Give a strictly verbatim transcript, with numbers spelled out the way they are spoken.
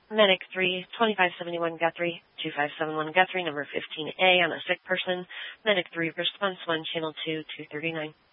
Medic three, twenty-five seventy-one Guthrie, two five seven one Guthrie, number fifteen A on a sick person. Medic three, response one, channel two, two thirty-nine.